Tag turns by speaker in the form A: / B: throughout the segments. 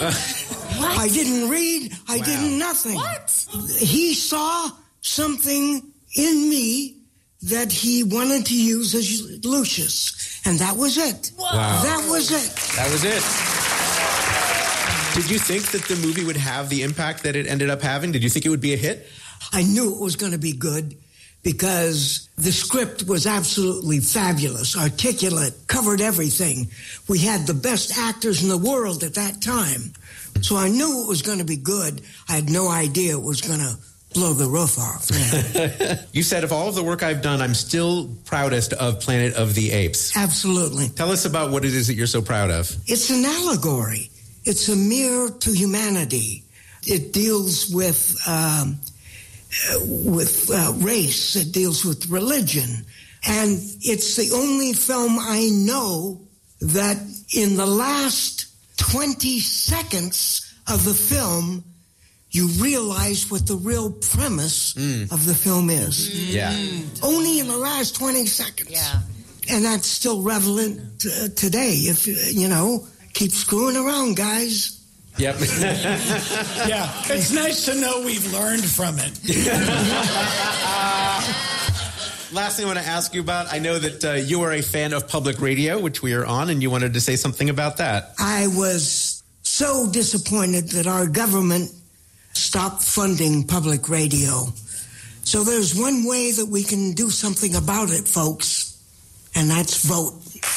A: What?
B: I didn't read. I didn't nothing.
A: What?
B: He saw something in me that he wanted to use as Lucius. And that was it.
A: Wow.
B: That was it.
C: That was it. Did you think that the movie would have the impact that it ended up having? Did you think it would be a hit?
B: I knew it was going to be good because the script was absolutely fabulous, articulate, covered everything. We had the best actors in the world at that time. So I knew it was going to be good. I had no idea it was going to blow the roof off. Yeah.
C: You said, of all of the work I've done, I'm still proudest of Planet of the Apes.
B: Absolutely.
C: Tell us about what it is that you're so proud of.
B: It's an allegory. It's a mirror to humanity. It deals with race. It deals with religion. And it's the only film I know that in the last 20 seconds of the film, you realize what the real premise of the film is.
C: Yeah.
B: Only in the last 20 seconds.
A: Yeah.
B: And that's still relevant today. If, keep screwing around, guys.
C: Yep.
D: Yeah, it's nice to know we've learned from it.
C: Last thing I want to ask you about, I know that you are a fan of public radio, which we are on, and you wanted to say something about that.
B: I was so disappointed that our government stopped funding public radio. So there's one way that we can do something about it, folks, and that's vote.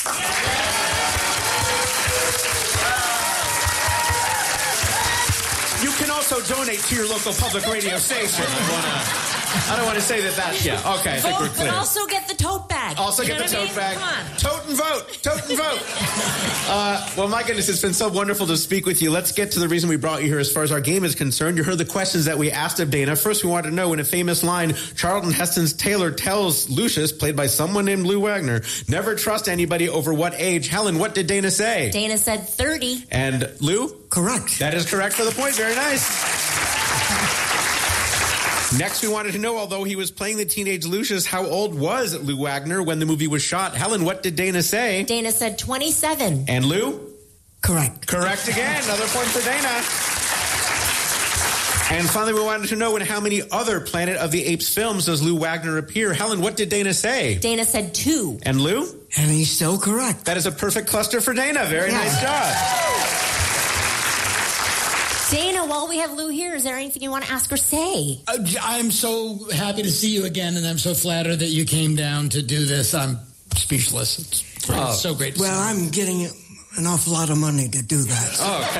C: You can also donate to your local public radio station. I don't want to say that. Yeah, okay, I think we're
A: Vote,
C: clear.
A: but also get the tote bag.
C: Also
A: You
C: get
A: know
C: the
A: what I
C: tote
A: mean?
C: bag.
A: Come on.
C: Tote and vote. Tote and vote. Well, my goodness, it's been so wonderful to speak with you. Let's get to the reason we brought you here as far as our game is concerned. You heard the questions that we asked of Dana. First, we wanted to know, in a famous line, Charlton Heston's Taylor tells Lucius, played by someone named Lou Wagner, never trust anybody over what age. Helen, what did Dana say?
A: Dana said 30.
C: And Lou?
B: Correct.
C: That is correct for the point. Very nice. Next, we wanted to know, although he was playing the teenage Lucius, how old was Lou Wagner when the movie was shot? Helen, what did Dana say?
A: Dana said 27.
C: And Lou?
B: Correct.
C: Correct again. Another point for Dana. And finally, we wanted to know, in how many other Planet of the Apes films does Lou Wagner appear? Helen, what did Dana say?
A: Dana said 2.
C: And Lou?
B: And he's still correct.
C: That is a perfect cluster for Dana. Very nice job.
A: Dana, while we have Lou here, is there anything you want to ask or say?
D: I'm so happy to see you again, and I'm so flattered that you came down to do this. I'm speechless. It's great. It's so great to see
B: Well, I'm getting an awful lot of money to do that.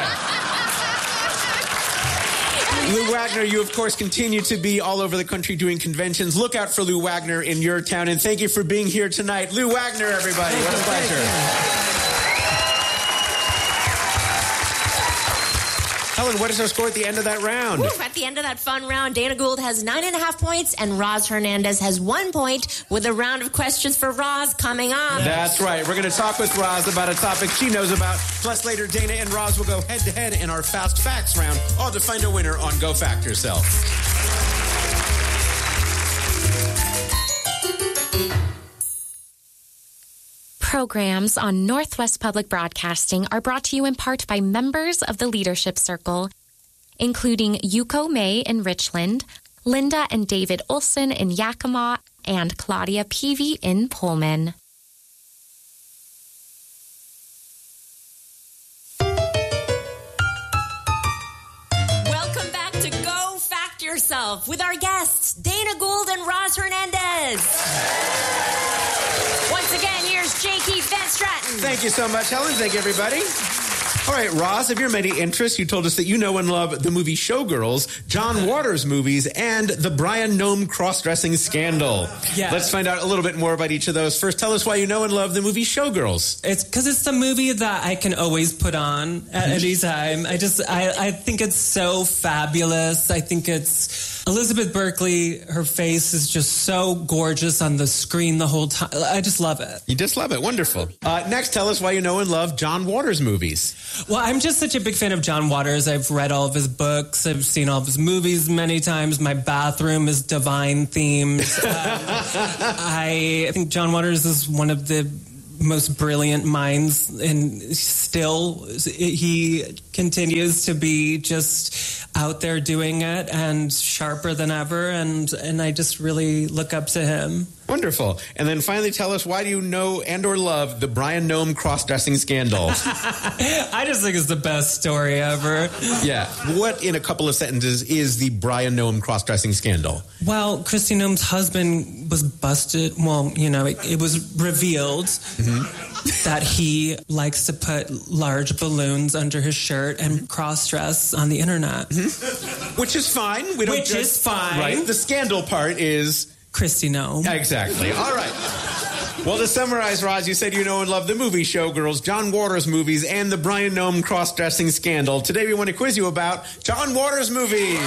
C: Okay. Lou Wagner, you, of course, continue to be all over the country doing conventions. Look out for Lou Wagner in your town, and thank you for being here tonight. Lou Wagner, everybody. What a pleasure. Helen, what is our score at the end of that round?
A: Woo, at the end of that fun round, Dana Gould has 9.5 points, and Roz Hernandez has 1 point, with a round of questions for Roz coming up.
C: That's right. We're going to talk with Roz about a topic she knows about. Plus, later, Dana and Roz will go head-to-head in our Fast Facts round, all to find a winner on Go Fact Yourself.
E: Programs on Northwest Public Broadcasting are brought to you in part by members of the Leadership Circle, including Yuko May in Richland, Linda and David Olson in Yakima, and Claudia Peavy in Pullman.
A: Welcome back to Go Fact Yourself with our guests, Dana Gould and Roz Hernandez. Once again, here's J. Keith Van Stratton.
C: Thank you so much, Helen. Thank you, everybody. All right, Roz, of your many interests, you told us that you know and love the movie Showgirls, John Waters movies, and the Brian Nome cross-dressing scandal.
F: Yeah.
C: Let's find out a little bit more about each of those. First, tell us why you know and love the movie Showgirls.
F: It's because it's a movie that I can always put on at any time. I think it's so fabulous. I think it's Elizabeth Berkley. Her face is just so gorgeous on the screen the whole time. I just love it.
C: You just love it. Wonderful. Next, tell us why you know and love John Waters movies.
F: Well, I'm just such a big fan of John Waters. I've read all of his books. I've seen all of his movies many times. My bathroom is Divine themed. I think John Waters is one of the most brilliant minds, and still he continues to be just out there doing it and sharper than ever, and I just really look up to him.
C: Wonderful. And then finally tell us, why do you know and or love the Brian Noem cross-dressing scandal?
F: I just think it's the best story ever.
C: Yeah. What, in a couple of sentences, is the Brian Noem cross-dressing scandal?
F: Well, Kristi Noem's husband was busted. Well, it was revealed that he likes to put large balloons under his shirt and cross-dress on the internet.
C: Which is fine.
F: Is fine.
C: Right. The scandal part is...
F: Kristi Noem.
C: Exactly. All right. Well, to summarize, Roz, you said you know and love the movie Showgirls, John Waters movies, and the Brian Noem cross-dressing scandal. Today we want to quiz you about John Waters movies.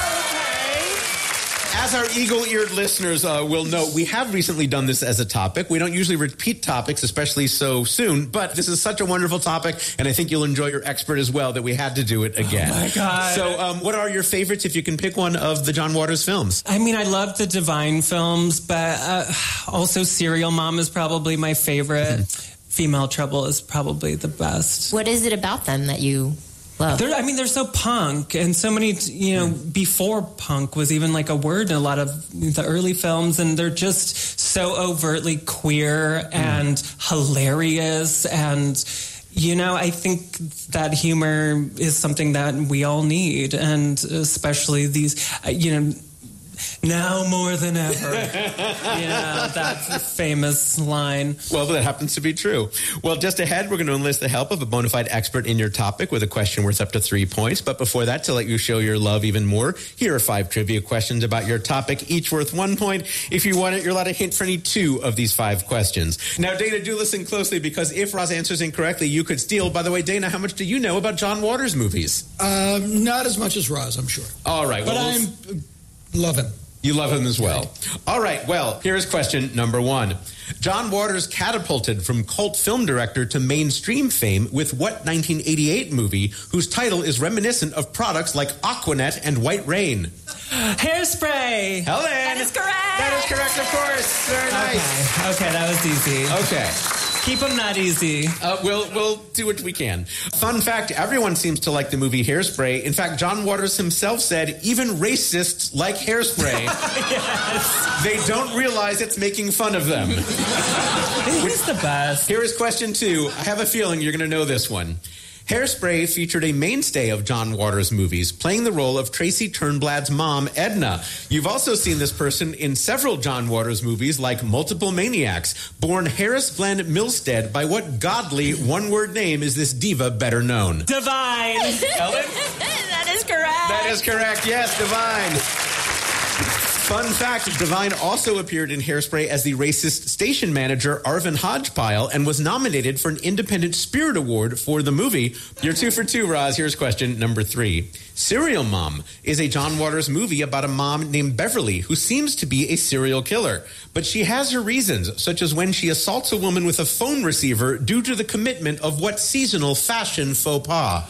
C: As our eagle-eared listeners will know, we have recently done this as a topic. We don't usually repeat topics, especially so soon, but this is such a wonderful topic, and I think you'll enjoy your expert as well, that we had to do it again.
F: Oh, my God.
C: So what are your favorites, if you can pick one, of the John Waters films?
F: I mean, I love the Divine films, but also Serial Mom is probably my favorite. Female Trouble is probably the best.
A: What is it about them that you...
F: They're so punk, and so many, before punk was even like a word in a lot of the early films, and they're just so overtly queer and hilarious, and, I think that humor is something that we all need, and especially these, now more than ever. That's a famous line.
C: Well, that happens to be true. Well, just ahead, we're going to enlist the help of a bona fide expert in your topic with a question worth up to 3 points. But before that, to let you show your love even more, here are 5 trivia questions about your topic, each worth 1 point. If you want it, you're allowed a hint for any 2 of these 5 questions. Now, Dana, do listen closely, because if Roz answers incorrectly, you could steal. By the way, Dana, how much do you know about John Waters movies?
D: Not as much as Roz, I'm sure.
C: All right.
D: But I love him.
C: You love him as well. All right. Well, here's question number 1. John Waters catapulted from cult film director to mainstream fame with what 1988 movie whose title is reminiscent of products like Aquanet and White Rain?
F: Hairspray.
C: Helen.
A: That is correct.
C: That is correct, of course. Very nice.
F: Okay, that was easy.
C: Okay.
F: Keep them not easy.
C: We'll do what we can. Fun fact, everyone seems to like the movie Hairspray. In fact, John Waters himself said even racists like Hairspray.
F: Yes.
C: They don't realize it's making fun of them.
F: He's the best.
C: Here is question 2. I have a feeling you're going to know this one. Hairspray featured a mainstay of John Waters' movies, playing the role of Tracy Turnblad's mom, Edna. You've also seen this person in several John Waters movies, like Multiple Maniacs. Born Harris Glenn Milstead, by what godly one-word name is this diva better known?
F: Divine.
C: Ellen?
A: That is correct.
C: That is correct. Yes, Divine. Fun fact, Divine also appeared in Hairspray as the racist station manager Arvin Hodgepile and was nominated for an Independent Spirit Award for the movie. You're 2 for 2, Roz. Here's question number 3. Serial Mom is a John Waters movie about a mom named Beverly who seems to be a serial killer. But she has her reasons, such as when she assaults a woman with a phone receiver due to the commitment of what seasonal fashion faux pas?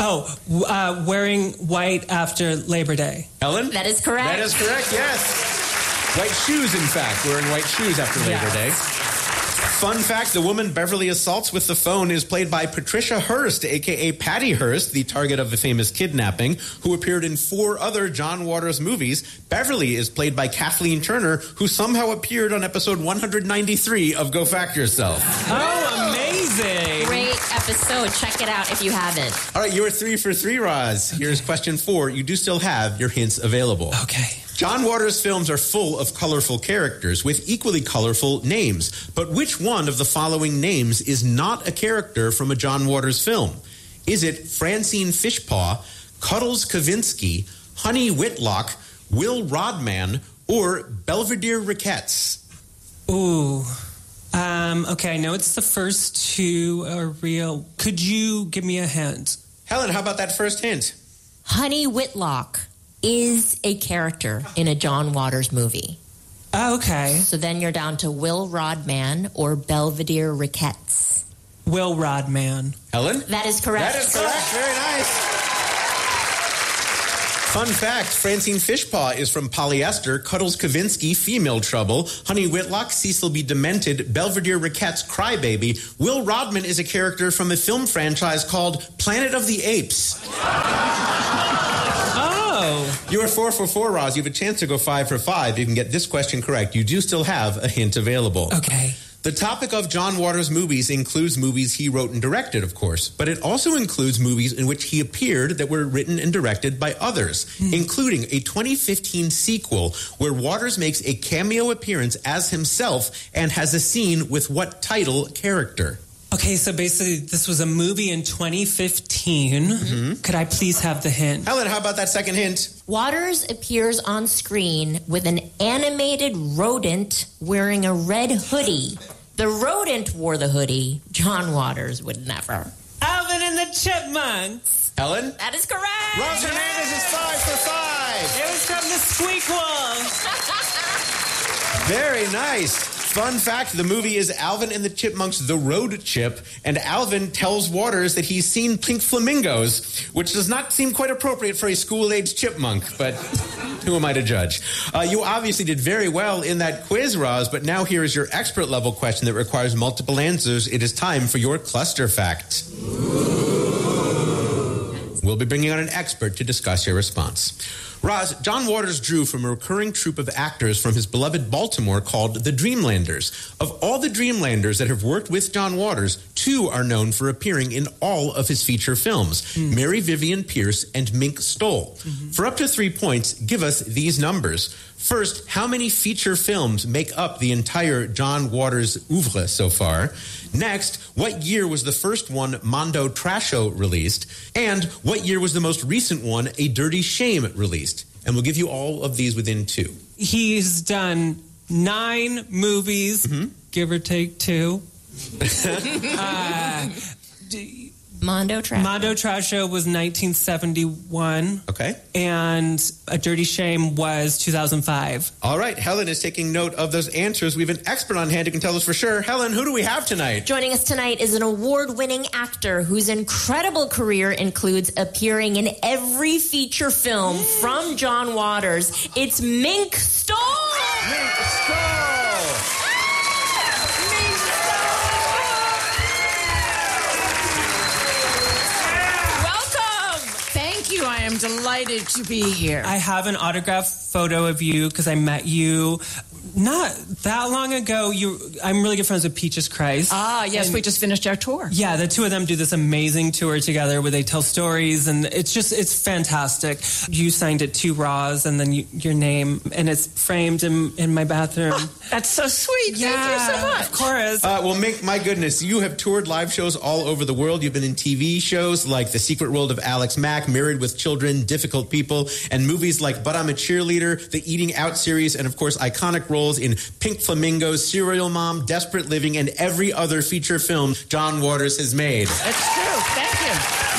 F: Wearing white after Labor Day.
C: Helen?
A: That is correct.
C: That is correct, yes. White shoes, in fact. Wearing white shoes after Labor Day. Fun fact, the woman Beverly assaults with the phone is played by Patricia Hearst, a.k.a. Patty Hearst, the target of the famous kidnapping, who appeared in 4 other John Waters movies. Beverly is played by Kathleen Turner, who somehow appeared on episode 193 of Go Fact Yourself.
F: Oh, amazing.
A: Great episode. Check it out if you haven't.
C: All right, you were 3 for 3, Roz. Here's question 4. You do still have your hints available.
F: Okay.
C: John Waters' films are full of colorful characters with equally colorful names. But which one of the following names is not a character from a John Waters film? Is it Francine Fishpaw, Cuddles Kavinsky, Honey Whitlock, Will Rodman, or Belvedere Ricketts?
F: Ooh. Okay, I know it's the first 2 are real. Could you give me a hint?
C: Helen, how about that first hint?
A: Honey Whitlock is a character in a John Waters movie.
F: Oh, okay.
A: So then you're down to Will Rodman or Belvedere Ricketts.
F: Will Rodman.
C: Helen?
A: That is correct.
C: That is correct. Very nice. Fun fact, Francine Fishpaw is from Polyester, Cuddles Kavinsky, Female Trouble, Honey Whitlock, Cecil B. Demented, Belvedere Riquette's Crybaby. Will Rodman is a character from a film franchise called Planet of the Apes.
F: Oh.
C: You are 4 for 4, Roz. You have a chance to go 5 for 5. You can get this question correct. You do still have a hint available.
F: Okay.
C: The topic of John Waters' movies includes movies he wrote and directed, of course, but it also includes movies in which he appeared that were written and directed by others, including a 2015 sequel where Waters makes a cameo appearance as himself and has a scene with what title character?
F: Okay, so basically this was a movie in 2015. Could I please have the hint?
C: Helen, how about that second hint?
A: Waters appears on screen with an animated rodent wearing a red hoodie. The rodent wore the hoodie. John Waters would never.
F: Alvin and the Chipmunks.
C: Helen?
A: That is correct.
C: Roz Hernandez is 5 for 5.
F: It was from the Squeakquel.
C: Very nice. Fun fact, the movie is Alvin and the Chipmunks, The Road Chip, and Alvin tells Waters that he's seen pink flamingos, which does not seem quite appropriate for a school-aged chipmunk, but who am I to judge? You obviously did very well in that quiz, Roz, but now here is your expert-level question that requires multiple answers. It is time for your cluster fact. We'll be bringing on an expert to discuss your response. Roz, John Waters drew from a recurring troupe of actors from his beloved Baltimore called the Dreamlanders. Of all the Dreamlanders that have worked with John Waters, 2 are known for appearing in all of his feature films, Mary Vivian Pierce and Mink Stole. For up to 3 points, give us these numbers. First, how many feature films make up the entire John Waters oeuvre so far? Next, what year was the first one, Mondo Trasho, released? And what year was the most recent one, A Dirty Shame, released? And we'll give you all of these within 2.
F: He's done 9 movies, give or take 2.
A: Mondo Trasho.
F: Mondo Trasho was 1971.
C: Okay.
F: And A Dirty Shame was 2005.
C: All right. Helen is taking note of those answers. We have an expert on hand who can tell us for sure. Helen, who do we have tonight?
A: Joining us tonight is an award-winning actor whose incredible career includes appearing in every feature film from John Waters. It's Mink Stole!
C: Mink Stole!
G: I am delighted to be here.
F: I have an autographed photo of you because I met you not that long ago. I'm really good friends with Peaches Christ.
G: Ah, yes, we just finished our tour.
F: Yeah, the 2 of them do this amazing tour together where they tell stories, and it's fantastic. You signed it to Roz, and then your name, and it's framed in my bathroom.
G: Oh, that's so sweet.
F: Yeah,
G: thank you so much.
F: Of course.
C: Well, Mink, my goodness, you have toured live shows all over the world. You've been in TV shows like The Secret World of Alex Mack, Married with Children, Difficult People, and movies like But I'm a Cheerleader, the Eating Out series, and of course iconic roles in Pink Flamingos, Serial Mom, Desperate Living, and every other feature film John Waters has made.
G: That's true. Thank you.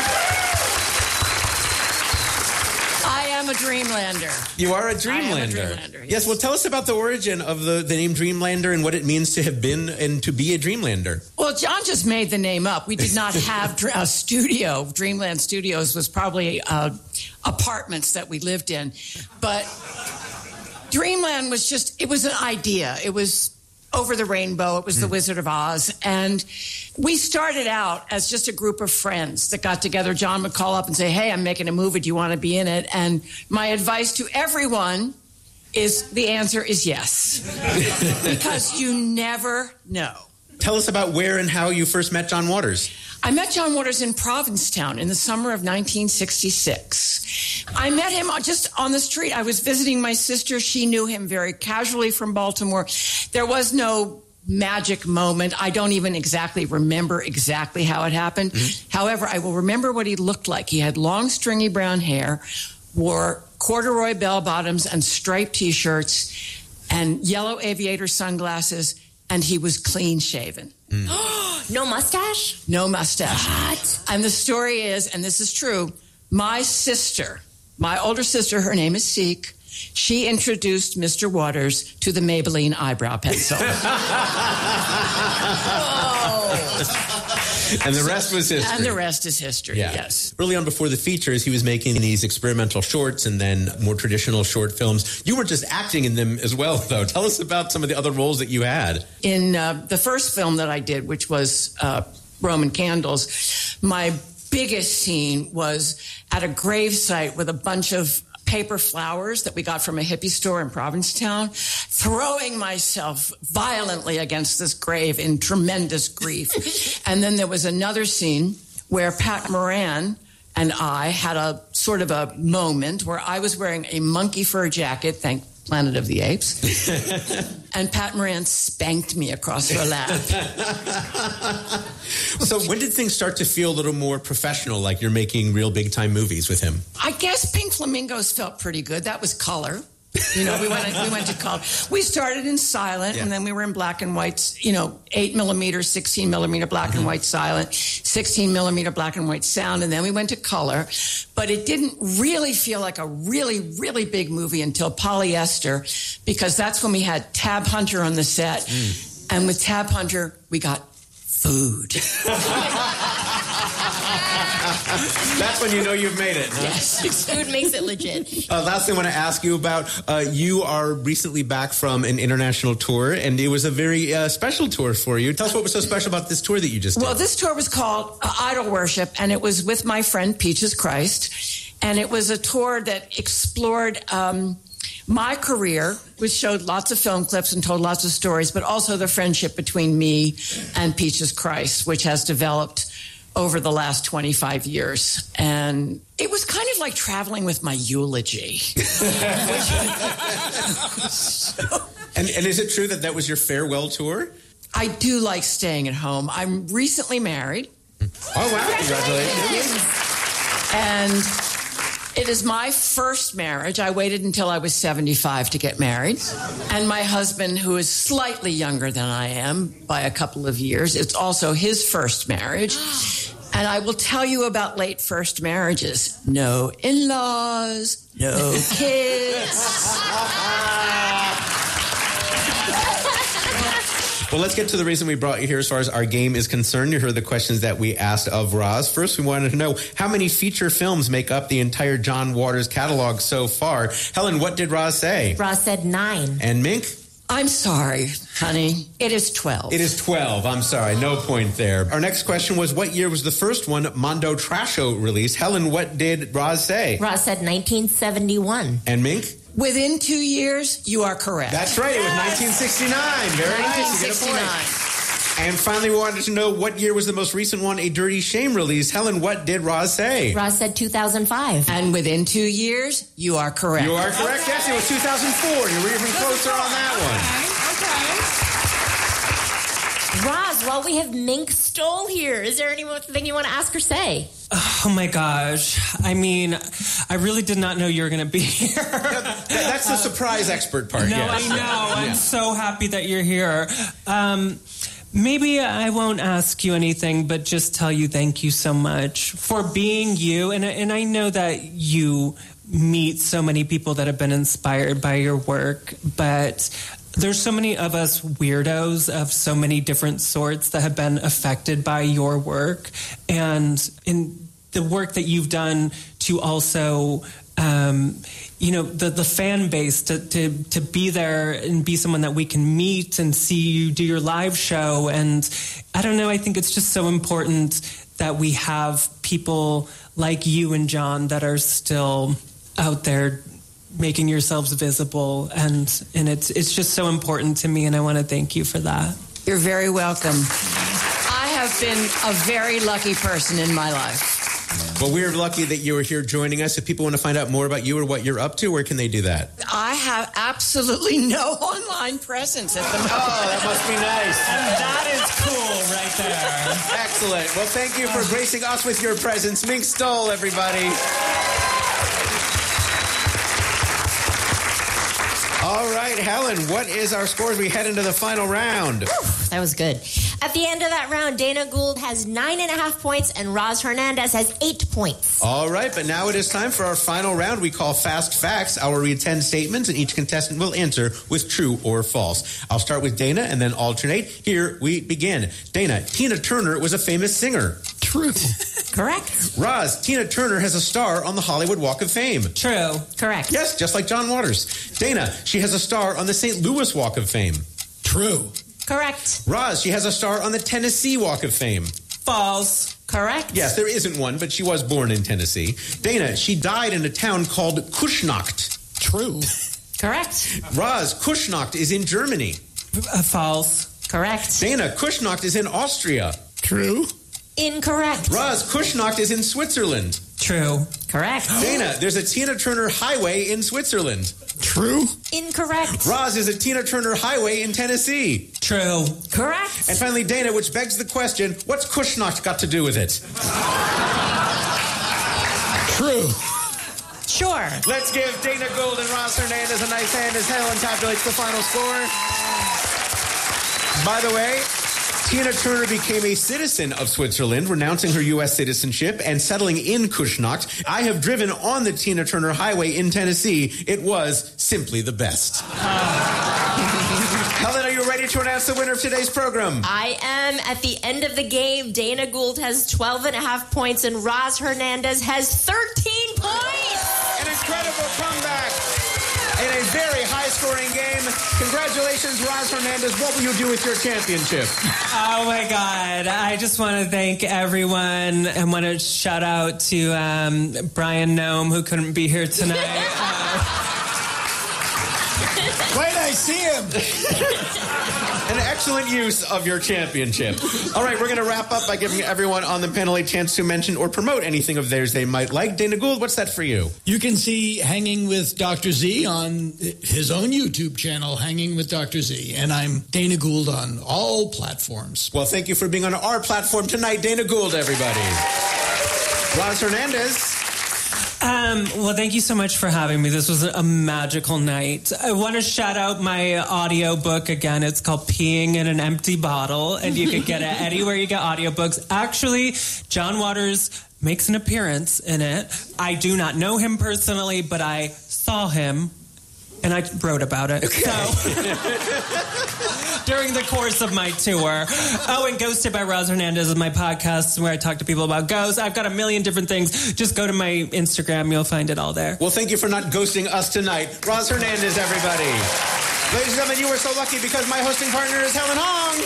G: I am a Dreamlander.
C: You are a Dreamlander.
G: I am a Dreamlander,
C: Yes, well, tell us about the origin of the name Dreamlander and what it means to have been and to be a Dreamlander.
G: Well, John just made the name up. We did not have a studio. Dreamland Studios was probably apartments that we lived in. But Dreamland was it was an idea. It was Over the Rainbow. It was The Wizard of Oz. And we started out as just a group of friends that got together. John would call up and say, hey, I'm making a movie. Do you want to be in it? And my advice to everyone is the answer is yes. Because you never know.
C: Tell us about where and how you first met John Waters.
G: I met John Waters in Provincetown in the summer of 1966. I met him just on the street. I was visiting my sister. She knew him very casually from Baltimore. There was no magic moment. I don't even exactly remember exactly how it happened. However, I will remember what he looked like. He had long, stringy brown hair, wore corduroy bell-bottoms and striped T-shirts and yellow aviator sunglasses, and he was clean-shaven.
A: No mustache?
G: No mustache.
A: What?
G: And the story is, and this is true, my sister, my older sister, her name is Seek, she introduced Mr. Waters to the Maybelline eyebrow pencil.
C: And the rest was history.
G: And the rest is history, yes.
C: Early on before the features, he was making these experimental shorts and then more traditional short films. You weren't just acting in them as well, though. Tell us about some of the other roles that you had.
G: In the first film that I did, which was Roman Candles, my biggest scene was at a gravesite with a bunch of paper flowers that we got from a hippie store in Provincetown, throwing myself violently against this grave in tremendous grief. And then there was another scene where Pat Moran and I had a sort of a moment where I was wearing a monkey fur jacket, thank Planet of the Apes, and Pat Moran spanked me across her lap.
C: So when did things start to feel a little more professional, like you're making real big-time movies with him?
G: I guess Pink Flamingos felt pretty good. That was color. You know, we went to color. We started in silent, and then we were in black and white, 8mm, 16mm black and white silent, 16mm black and white sound, and then we went to color. But it didn't really feel like a really, really big movie until Polyester, because that's when we had Tab Hunter on the set. And with Tab Hunter, we got food.
C: That's when you know you've made it, huh?
G: Yes.
A: Food makes it legit.
C: Last thing I want to ask you about, you are recently back from an international tour, and it was a very special tour for you. Tell us what was so special about this tour that you just did.
G: Well, this tour was called Idol Worship, and it was with my friend Peaches Christ, and it was a tour that explored my career, which showed lots of film clips and told lots of stories, but also the friendship between me and Peaches Christ, which has developed over the last 25 years. And it was kind of like traveling with my eulogy.
C: And is it true that that was your farewell tour?
G: I do like staying at home. I'm recently married.
C: Oh, wow. Congratulations.
G: And it is my first marriage. I waited until I was 75 to get married. And my husband, who is slightly younger than I am by a couple of years, it's also his first marriage. And I will tell you about late first marriages. No in-laws, no kids.
C: Well, let's get to the reason we brought you here as far as our game is concerned. You heard the questions that we asked of Roz. First, we wanted to know how many feature films make up the entire John Waters catalog so far. Helen, what did Roz say?
A: Roz said 9.
C: And Mink?
G: I'm sorry, honey. It is 12.
C: It is 12. I'm sorry. No point there. Our next question was, what year was the first one, Mondo Trasho, released? Helen, what did Roz say?
A: Roz said 1971.
C: And Mink?
G: Within 2 years, you are correct.
C: That's right. It was 1969. Very nice. You get a point. And finally, we wanted to know what year was the most recent one, A Dirty Shame release. Helen, what did Roz say?
A: Roz said 2005.
G: And within 2 years, you are correct.
C: You are correct. Okay. Yes, it was 2004. You're even closer on that one.
A: Okay. Roz, while we have Mink Stoll here, is there anything you want to ask or say?
F: Oh my gosh. I mean, I really did not know you were going to be here.
C: That's the surprise expert part.
F: No,
C: yes.
F: I know. I'm so happy that you're here. Maybe I won't ask you anything, but just tell you thank you so much for being you. And I know that you meet so many people that have been inspired by your work, but there's so many of us weirdos of so many different sorts that have been affected by your work. And in the work that you've done to also the fan base to be there and be someone that we can meet and see you do your live show. And I don't know, I think it's just so important that we have people like you and John that are still out there making yourselves visible. And it's just so important to me, and I want to thank you for that.
G: You're very welcome. I have been a very lucky person in my life.
C: Well, we're lucky that you were here joining us. If people want to find out more about you or what you're up to, where can they do that?
G: I have absolutely no online presence at the moment.
C: Oh, that must be nice.
F: And that is cool right there.
C: Excellent. Well, thank you for gracing us with your presence. Mink Stoll, everybody. All right, Helen, what is our score as we head into the final round?
A: Whew, that was good. At the end of that round, Dana Gould has 9.5 points and Roz Hernandez has 8 points.
C: All right, but now it is time for our final round we call Fast Facts. I will read 10 statements and each contestant will answer with true or false. I'll start with Dana and then alternate. Here we begin. Dana, Tina Turner was a famous singer.
D: True.
A: Correct.
C: Roz, Tina Turner has a star on the Hollywood Walk of Fame.
F: True.
A: Correct.
C: Yes, just like John Waters. Dana, she has a star on the St. Louis Walk of Fame.
D: True.
A: Correct.
C: Roz, she has a star on the Tennessee Walk of Fame.
F: False.
A: Correct.
C: Yes, there isn't one, but she was born in Tennessee. Dana, she died in a town called Kuschnacht.
D: True.
A: Correct.
C: Roz, Kuschnacht is in Germany.
F: False.
A: Correct.
C: Dana, Kuschnacht is in Austria.
D: True.
A: Incorrect.
C: Roz, Kuschnacht is in Switzerland.
F: True.
A: Correct.
C: Dana, there's a Tina Turner highway in Switzerland.
D: True.
A: Incorrect.
C: Roz, is a Tina Turner highway in Tennessee.
F: True.
A: Correct.
C: And finally, Dana, which begs the question, what's Kuschnacht got to do with it?
D: True.
A: Sure.
C: Let's give Dana Gould and Roz Hernandez a nice hand as Helen tabulates the final score. By the way, Tina Turner became a citizen of Switzerland, renouncing her U.S. citizenship and settling in Kuschnacht. I have driven on the Tina Turner Highway in Tennessee. It was simply the best. Helen, are you ready to announce the winner of today's program?
A: I am. At the end of the game, Dana Gould has 12.5 points and Roz Hernandez has 13 points.
C: An incredible comeback in a very high-scoring game. Congratulations, Roz Hernandez. What will you do with your championship?
F: Oh, my God. I just want to thank everyone and want to shout out to Brian Nome, who couldn't be here tonight.
D: Wait, I see him.
C: An excellent use of your championship. All right, we're going to wrap up by giving everyone on the panel a chance to mention or promote anything of theirs they might like. Dana Gould, what's that for you?
D: You can see Hanging with Dr. Z on his own YouTube channel, Hanging with Dr. Z. And I'm Dana Gould on all platforms.
C: Well, thank you for being on our platform tonight. Dana Gould, everybody. Roz Hernandez.
F: Well, thank you so much for having me. This was a magical night. I want to shout out my audio book again. It's called Peeing in an Empty Bottle, and you can get it anywhere you get audiobooks. Actually, John Waters makes an appearance in it. I do not know him personally, but I saw him, and I wrote about it. Okay. So, during the course of my tour. Oh, and Ghosted by Roz Hernandez is my podcast where I talk to people about ghosts. I've got a million different things. Just go to my Instagram. You'll find it all there.
C: Well, thank you for not ghosting us tonight. Roz Hernandez, everybody. Ladies and gentlemen, you were so lucky because my hosting partner is Helen Hong.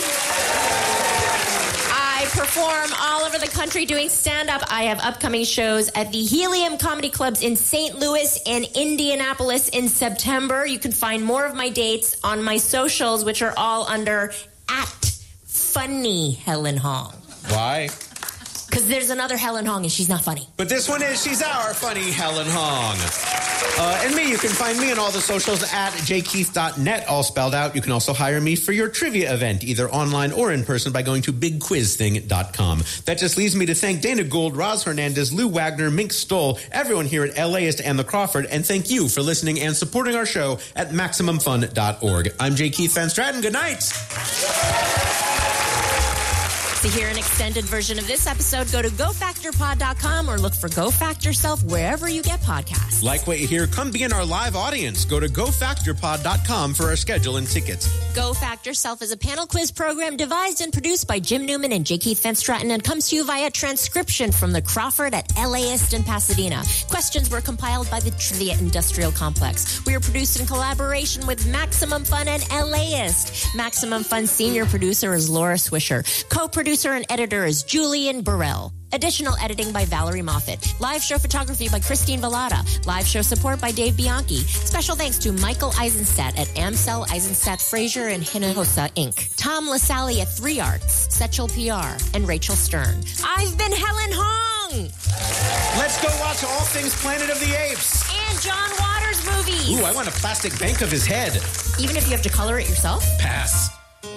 A: I perform all over the country doing stand-up. I have upcoming shows at the Helium Comedy Clubs in St. Louis and Indianapolis in September. You can find more of my dates on my socials, which are all under @Funny Helen Hong.
C: Why?
A: Because there's another Helen Hong and she's not funny.
C: But this one is. She's our funny Helen Hong. And me, you can find me on all the socials at jkeith.net, all spelled out. You can also hire me for your trivia event, either online or in person, by going to bigquizthing.com. That just leaves me to thank Dana Gould, Roz Hernandez, Lou Wagner, Mink Stoll, everyone here at LAist and The Crawford, and thank you for listening and supporting our show at MaximumFun.org. I'm J. Keith Van Stratton. Good night.
A: To hear an extended version of this episode, go to GoFactorPod.com or look for Go Fact Yourself wherever you get podcasts.
C: Like what you hear? Come be in our live audience. Go to GoFactorPod.com for our schedule and tickets.
A: Go Fact Yourself is a panel quiz program devised and produced by Jim Newman and J. Keith Van Stratton and comes to you via transcription from the Crawford at LAist in Pasadena. Questions were compiled by the Trivia Industrial Complex. We are produced in collaboration with Maximum Fun and LAist. Maximum Fun senior producer is Laura Swisher. Co-producer and editor is Julian Burrell. Additional editing by Valerie Moffat. Live show photography by Christine Vallada. Live show support by Dave Bianchi. Special thanks to Michael Eisenstadt at Amsel Eisenstadt Fraser and Hinojosa Inc. Tom LaSalle at 3 Arts, Setchel PR, and Rachel Stern. I've been Helen Hong!
C: Let's go watch All Things Planet of the Apes.
A: And John Waters movies.
C: Ooh, I want a plastic bank of his head.
A: Even if you have to color it yourself?
C: Pass.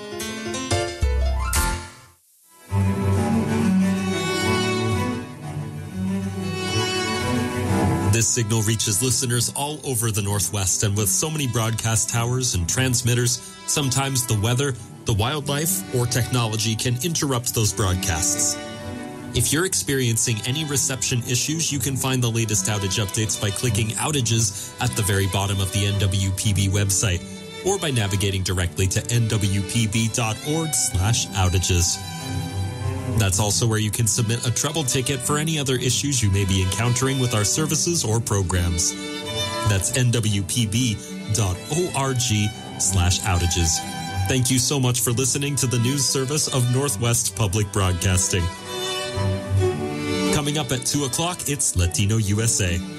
H: This signal reaches listeners all over the Northwest, and with so many broadcast towers and transmitters, sometimes the weather the wildlife, or technology can interrupt those broadcasts. If you're experiencing any reception issues, you can find the latest outage updates by clicking Outages at the very bottom of the NWPB website, or by navigating directly to nwpb.org/outages. That's also where you can submit a trouble ticket for any other issues you may be encountering with our services or programs. That's nwpb.org/outages. Thank you so much for listening to the news service of Northwest Public Broadcasting. Coming up at 2 o'clock, it's Latino USA.